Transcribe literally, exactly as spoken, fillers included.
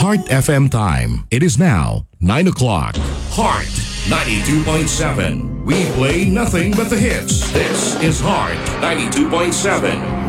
Heart F M time. It is now nine o'clock. Heart ninety-two point seven. We play nothing but the hits. This is Heart ninety-two point seven.